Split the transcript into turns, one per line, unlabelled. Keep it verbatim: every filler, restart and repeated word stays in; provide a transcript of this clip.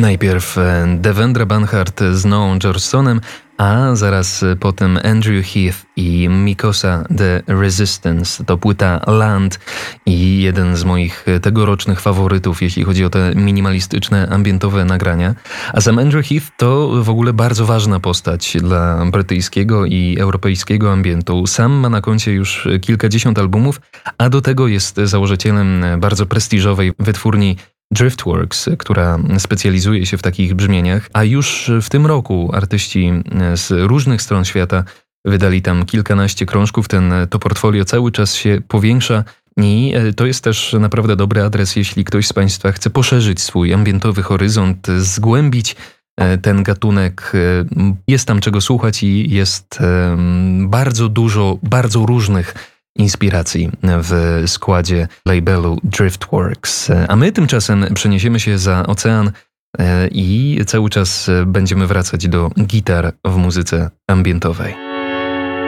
Najpierw Devendra Banhart z Noam Jorsonem, a zaraz potem Andrew Heath i Mikosa The Resistance. To płyta Land i jeden z moich tegorocznych faworytów, jeśli chodzi o te minimalistyczne, ambientowe nagrania. A sam Andrew Heath to w ogóle bardzo ważna postać dla brytyjskiego i europejskiego ambientu. Sam ma na koncie już kilkadziesiąt albumów, a do tego jest założycielem bardzo prestiżowej wytwórni Driftworks, która specjalizuje się w takich brzmieniach, a już w tym roku artyści z różnych stron świata wydali tam kilkanaście krążków. Ten to portfolio cały czas się powiększa i to jest też naprawdę dobry adres, jeśli ktoś z Państwa chce poszerzyć swój ambientowy horyzont, zgłębić ten gatunek. Jest tam czego słuchać i jest bardzo dużo, bardzo różnych inspiracji w składzie labelu Driftworks. A my tymczasem przeniesiemy się za ocean i cały czas będziemy wracać do gitar w muzyce ambientowej.